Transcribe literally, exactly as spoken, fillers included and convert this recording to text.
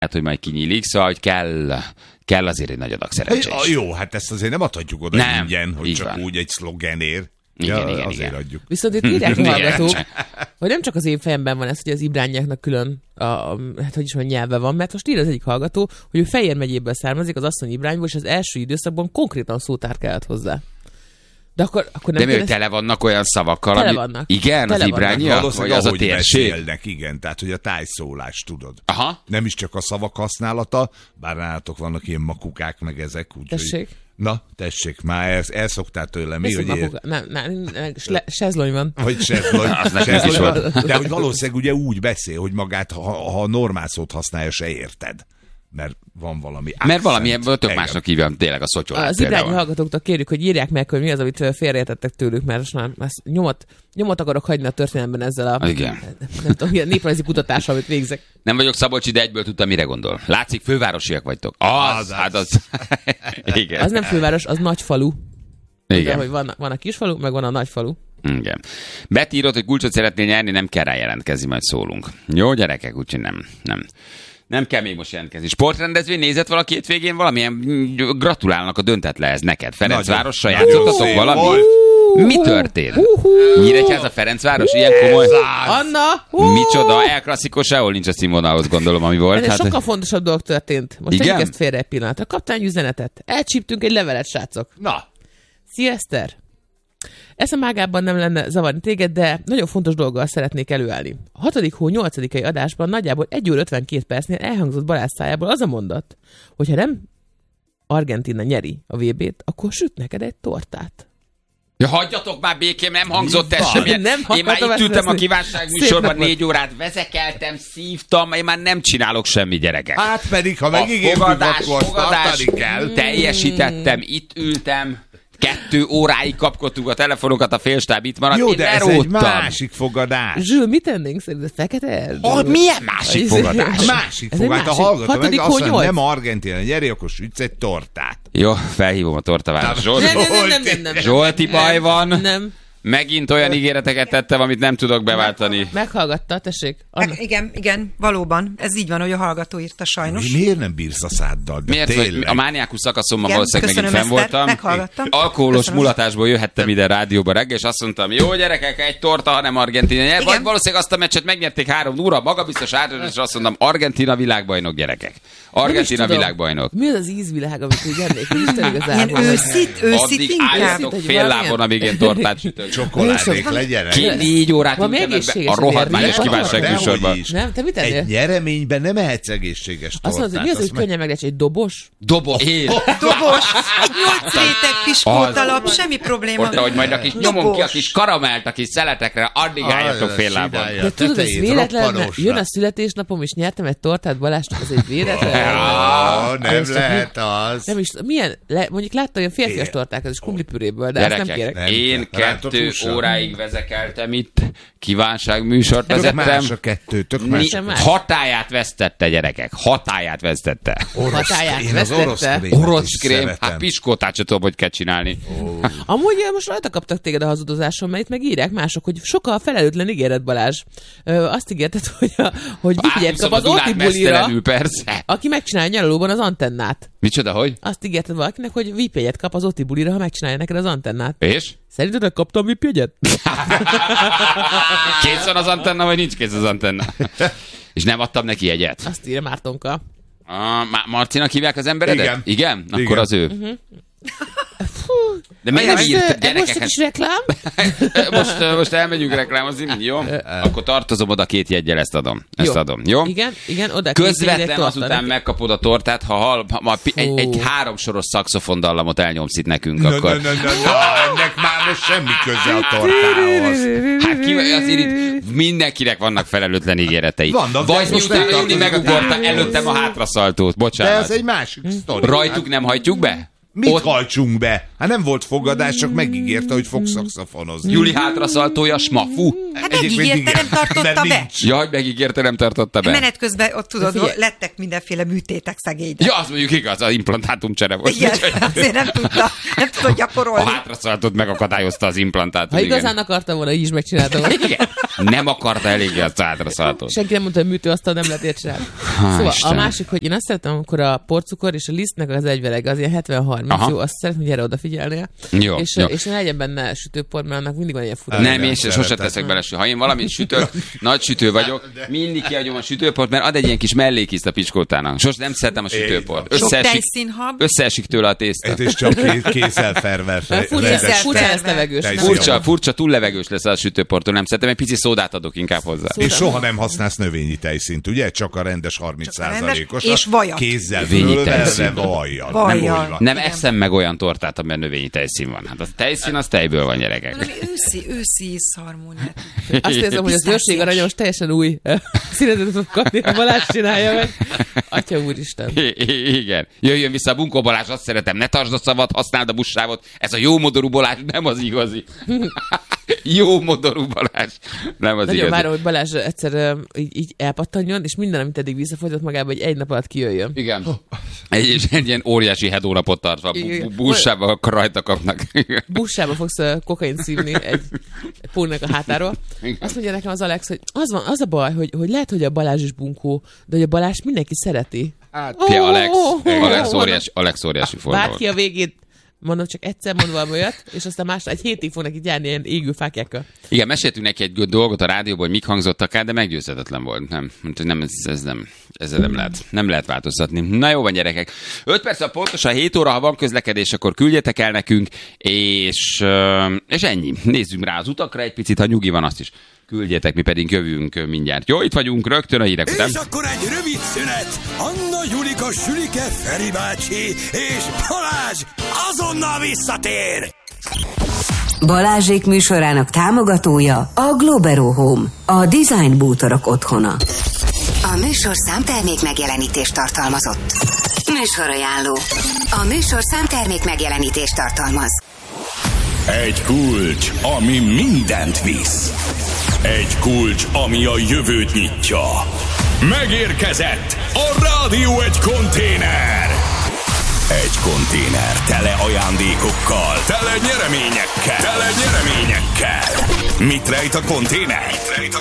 hogy majd kinyílik, szóval, hogy kell, kell azért egy nagy adag szerencsés. Hey, jó, hát ezt azért nem adhatjuk oda nem, ingyen, hogy csak van. úgy egy szlogenért. Igen, ja, igen, azért igen. adjuk. Viszont itt írják a hallgatók, hogy nem csak az én fejemben van ez, hogy az ibrányáknak külön, a, a, hát hogy is mondjam, nyelve van, mert most ír az egyik hallgató, hogy ő Fejér megyéből származik, az asszony ibrányból, és az első időszakban konkrétan szótár kellett hozzá. De akkor, akkor nem De mi, hogy ezt... tele vannak olyan szavakkal, Tele ami... vannak. Igen, Tele az ibrányiak? Vagy az a térség? Beszélnek, igen, tehát hogy a tájszólás, tudod. Aha. Nem is csak a szavak használata, bár nálatok vannak ilyen makukák, meg ezek. Úgy, Tessék. hogy... Na, tessék, már el, elszoktál tőlem. Mi, hogy ér... Nem, nem, nem, sle, sezlony van. Vagy sezlony. Az nekünk is van. De hogy valószínűleg ugye úgy beszél, hogy magát, ha, ha normál szót használja, se érted. Mert van valami accent. Mert valami ebből tök másnak hívjam, tényleg a szotyolát. Az ibrányi hallgatóktól kérjük, hogy írják meg, hogy mi az, amit félreértettek tőlük, mert most már nyomot, nyomot akarok hagyni a történelemben ezzel a Igen. nem tudom, ilyen néprajzi kutatással, amit végzek. Nem vagyok Szabolcsi, de egyből tudtam, mire gondol. Látszik, fővárosiak vagytok. Az, Az, hát az. Igen. Az nem főváros, az nagy falu. De, Igen. hogy van, van a kisfalu, meg van a nagyfalu. Igen. Beti írott, hogy kulcsot szeretnél nyerni, nem kell rá jelentkezni, majd szólunk. Jó, gyerekek, úgyhogy nem, nem. Nem kell még most jelentkezni. Sportrendezvény nézett valaki hétvégén valamilyen? Gratulálnak a döntetlehez neked. Ferencvárosra játszottatok valami? Mi történt? Nyíregyháza Ferencváros? Ilyen komoly? Anna! Micsoda? El klasszikus, sehol nincs a színvonalhoz, gondolom, ami volt. Ez Hát... sokkal fontosabb dolog történt. Most Igen? tegyük ezt félre egy pillanatra. Kaptány üzenetet. Elcsíptünk egy levelet, srácok. Na. Szia, Eszter! Ezt a mágában nem lenne zavarni téged, de nagyon fontos dolggal szeretnék előállni. A hatodik hó nyolcadikai adásban nagyjából egy óra ötvenkét percnél elhangzott Balázs szájából az a mondat, hogy ha nem Argentína nyeri a vé bét, akkor süt neked egy tortát. Ja, hagyjatok már békém, nem hangzott ez sem. Nem Én már itt ültem a kívánság Szép műsorban, napot. négy órát vezekeltem, szívtam, én már nem csinálok semmi, gyerekek. Hát pedig, ha A megígértük, fogadás, akkor fogadás, tartani kell. teljesítettem, itt ültem, kettő óráig kapkodtuk a telefonokat, a félstáb itt maradt, Jó, én de ez leróttam. egy másik fogadás. Zsül, mit tennénk szerinted? Fekete? Oh, milyen másik Ez- fogadás? Ez- Másik ez egy fogadás. A másik. hallgató meg Hatodik azt hó mondja, nyolc. nem Argentína nyeri, akkor sütsz egy tortát. Jó, felhívom a tortaváros. Zsolti, Nem, nem, nem, nem, nem, nem. Zsolti baj van. Nem. Megint olyan ígéreteket tettem, amit nem tudok beváltani. Meghallgatta, tessék. Anna. Meg, igen, igen, valóban. Ez így van, hogy a hallgató írta sajnos. Mi, miért nem bírsz a száddal? De Miért, hogy tényleg. a mániákus szakaszomban Igen, valószínűleg megint köszönöm, fenn Eszter, voltam. meghallgattam. Alkoholos Köszönöm. mulatásból jöhettem ide a rádióba reggel, és azt mondtam, jó gyerekek, egy torta, hanem Argentína. Vagy Igen. valószínűleg azt a meccset megnyerték három óra, magabiztos átadás, és azt mondtam, Argentína világbajnok, gyerekek. Nem is Argentína tudom. világbajnok. Mi az az ízvilág, amit így ennék? Isten Ilyen igazából. őszít, őszít Addig inkább. álljatok Hogy fél valamilyen- lábon, amíg én tortát sütök. Csokoládék legyen. Két négy órát Valami ültem ebbe egészséges a rohadmányos azért. kívánság Dehogy műsorban. is. Nem? Te mit ennél? Egy nyereményben nem ehetsz egészséges tortát. Azt mondod, hogy mi az, hogy Azt meg- könnyen meglehetsz? Egy dobos? Dobo, én. Dobos, nyolc réteg piskótalap, semmi probléma. Ott, ahogy majd a kis nyomom ki a Dobos. kis karamellt a kis szeletekre, addig álljatok Az, fél lábon. csinálja. De tudod, ez tetejét véletlen, mert roppanosra. jön a születésnapom, és nyertem egy tortát Balázsnak, az egy véletlen. Ó, nem Ez csak lehet az. Nem is, milyen, le, mondjuk láttam olyan férfias Igen. tortákat, és kumlipüréből, de ezt nem Gyerekek, kérek. Nem én kell. Rántott kettő hússal. óráig vezekeltem itt, kívánságműsort Tök vezettem. más a kettő, tök más. Ni- más. hatáját vesztette, gyerekek, hatáját vesztette. Hatáját Én az orosz vesztette. krémet Orosz is krém, szeretem. hát piskótát se tudom, hogy kell csinálni. Amúgy eh, most rajta kaptak téged a hazudozáson, mert itt meg írják mások, hogy sokkal felelőtlen ígéret, Balázs. Ö, azt ígérted, hogy, a, hogy vigyed kap az Oti bulira, mesztelenül, persze. aki megcsinálja nyaralóban az antennát. Micsoda, hogy? Azt ígérted valakinek, hogy vé pé-jegyet kap az Oti bulira, ha megcsinálja neked az antennát. És? Szerinted kaptam vé pé-jegyet? Kész van az antenna, vagy nincs kész az antenna? És nem adtam neki jegyet. Azt írja Mártonka. Ah, Ma- Marcinak hívják az emberedet? Igen. Igen? Akkor Igen. az ő. Uh-huh. De miért nem Ez, írt eh, gyerekeket? most egy kis reklám? most, most elmegyünk reklámozni, jó? Akkor tartozom oda két jeggyel, ezt adom. Ezt Jó. adom, jó? Igen, igen, oda két Közvetlen jegyet torta azután neki. megkapod a tortát, ha, hall, ha ma pi- egy, Fú. egy háromsoros szaxofondallamot elnyomsz itt nekünk, Na, akkor... na, na, na, na, ennek már most semmi köze a tortához. Hát ki, azért itt mindenkinek vannak felelőtlen ígéretei. Vannak, de Vagy ez most miután nem Júli tartozik a megugorta tortához. előttem a hátraszaltót. De Bocsánat. ez egy másik sztori. Rajtuk nem hajtjuk be? Mit Ott- hajtsunk be? Hát nem volt fogadás, csak megígérte, hogy fog szaxofonozni. Juli hátraszaltója, smafu. Hát megígérte, nem tartotta be. Jaj, megígérte, nem tartotta be. Menet közben ott tudod, figyelj. lettek mindenféle műtétek szegénynek. Ja, az mondjuk igaz, az implantátumcsere volt. Igen, azért nem tudta, nem tudta gyakorolni. A hátraszaltót megakadályozta az implantátum. Ha igen. igazán akarta volna, így is megcsinálta volna. Igen. Nem akarta eléggé azt a hátraszaltót. Senki nem mondta, hogy műtőasztal nem lehet csinálni. Há, Szóval Isten. a másik, hogy én azt szeretem, amikor a porcukor és a lisztnek az egyvelege, az ilyen hetven harminc, Aha. jó, azt szeretném, hogy erre odafigyelnél. Jó, és, jó. és ne legyen benne sütőpor, mert annak mindig van ilyen fura. Nem, Igen, én sem sose szeretem. teszek bele sü- Ha én valamit sütök, nagy sütő vagyok, mindig kiadjom a sütőport, mert ad egy ilyen kis mellékízt a picskótának. Sos nem szeretem a sütőport. Sok Összeesik, tejszínhab. összeesik tőle a tészta. Ez is csak ké- készel fervel. Furcsa, Rendes- furcsa lesz levegős. Tej- nem? Furcsa, furcsa, túl levegős lesz a sütőportól, nem szeretem, egy pici szódát adok inkább hozzá. És soha nem használsz növényi tejszínt, ugye? Csak a rendes harminc Csak a rendes, százalékos. és vajat. Kézzel Növényi fölvelve tejszín. vajjal. Vajjal. Nem úgy van. Nem Igen. eszem meg olyan tortát, amiben növényi tejszín van. Hát a tejszín az tejből van, gyerekek. Valami őszi, őszi szarmóniát. Azt érzem, hogy az Pisztáciás. őrség aranyos teljesen új eh, színetet tud kapni, a Balázs csinálja meg. Atya úristen. I- I- Igen. Jöjjön vissza a Bunkó Balázs, azt szeretem, ne tartsd a szavat, használd a buszsávot. Ez a jó modorú Balázs, nem az igazi. Jó modorú Balázs, nem az Nagyon igazi. várom, hogy Balázs egyszer eh, így, így elpattanjon, és minden, amit eddig visszafogyott magába, hogy egy nap alatt kijöjjön. Igen. Egy, és egy ilyen óriási hedónapot tartva, Igen. bu- buszsába rajta kapnak. Bussába fogsz uh, kokain szívni egy, egy pólnak a hátáról. Igen. Azt mondja nekem az Alex, hogy az, van, az a baj, hogy, hogy lehet, hogy a Balázs is bunkó, de hogy a Balázs mindenki szereti. Hát, Fia, Alex, Oh, Alex óriási, Alex óriási forró Várt volt. ki a végét, mondom, csak egyszer mondva valami olyat, és aztán más, egy hétig fog neki járni ilyen égő fákjákkal. Igen, meséltünk neki egy dolgot a rádióból, hogy mik hangzottak el, de meggyőzhetetlen volt. Nem, nem ez, ez nem, ezzel nem lehet, nem lehet változtatni. Na jó van, gyerekek. öt perc a pontosan hét óra, ha van közlekedés, akkor küldjetek el nekünk, és, ö, és ennyi. Nézzünk rá az utakra egy picit, ha nyugi van, azt is küldjetek, mi pedig jövünk mindjárt. Jó, itt vagyunk rögtön a hírek után. És akkor egy rövid szünet. Anna, Julika, Sülike, Feri bácsi és Balázs azonnal visszatér. Balázsék műsorának támogatója a Globero Home, a design bútorok otthona. A műsorszám termék megjelenítést tartalmazott. Műsorajánló. A műsorszám termék megjelenítést tartalmaz. Egy kulcs, ami mindent visz. Egy kulcs, ami a jövőt nyitja. Megérkezett a Rádió egy konténer. Egy konténer tele ajándékokkal, tele nyereményekkel, tele nyereményekkel. Mit rejt a konténer?